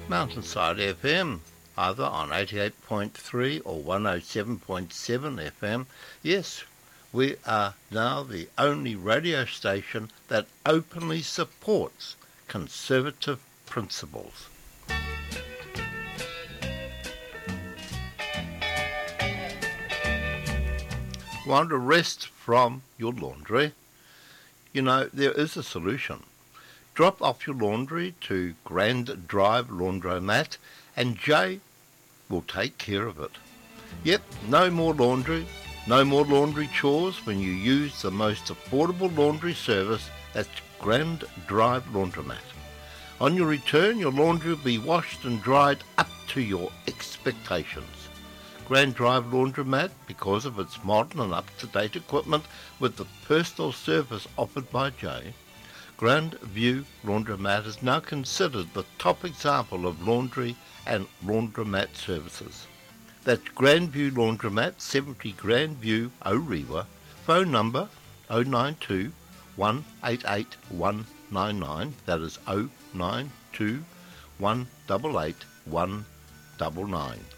Mountainside FM, either on 88.3 or 107.7 FM. Yes, we are now the only radio station that openly supports conservative principles. Want to rest from your laundry? You know, there is a solution. Drop off your laundry to Grand Drive Laundromat and Jay will take care of it. Yep, no more laundry, no more laundry chores when you use the most affordable laundry service at Grand Drive Laundromat. On your return, your laundry will be washed and dried up to your expectations. Grand Drive Laundromat, because of its modern and up-to-date equipment with the personal service offered by Jay, Grand View Laundromat is now considered the top example of laundry and laundromat services. That's Grand View Laundromat, 70 Grand View, Orewa, phone number 092 188 199, that is 092 188 199.